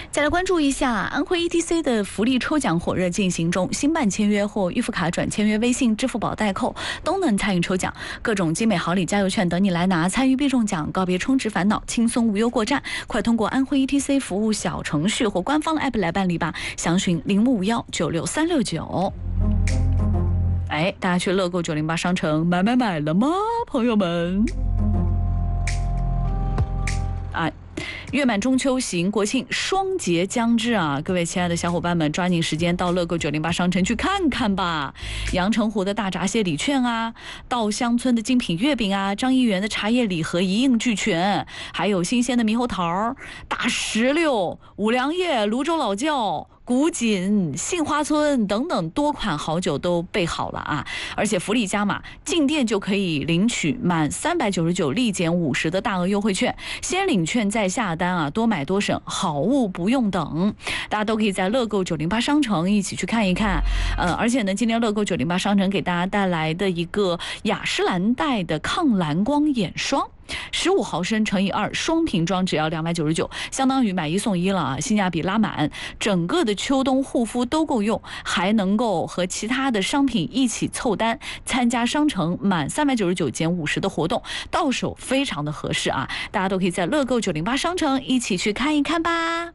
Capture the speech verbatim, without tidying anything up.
再来关注一下安徽 E T C 的福利抽奖火热进行中，新办签约或预付卡转签约、微信、支付宝代扣都能参与抽奖，各种精美好礼、加油券等你来拿，参与必中奖，告别充值烦恼，轻松无忧过站。快通过安徽 E T C 服务小程序或官方的 app 来办理吧，详询零五五幺九六三六九。哎，大家去乐购九零八商城买买买了吗，朋友们？啊。月满中秋行国庆双节将至啊！各位亲爱的小伙伴们，抓紧时间到乐购九零八商城去看看吧。阳澄湖的大闸蟹礼券啊，稻香村的精品月饼啊，张一元的茶叶礼盒一应俱全，还有新鲜的猕猴桃、大石榴、五粮液、泸州老窖、古锦、杏花村等等多款好酒都备好了啊！而且福利加码，进店就可以领取满三百九十九立减五十的大额优惠券，先领券再下单啊，多买多省，好物不用等。大家都可以在乐购九零八商城一起去看一看。呃，而且呢，今天乐购九零八商城给大家带来的一个雅诗兰黛的抗蓝光眼霜。十五毫升乘以二双瓶装只要两百九十九，相当于买一送一了啊，性价比拉满，整个的秋冬护肤都够用，还能够和其他的商品一起凑单，参加商城满三百九十九减五十的活动，到手非常的合适啊！大家都可以在乐购九零八商城一起去看一看吧。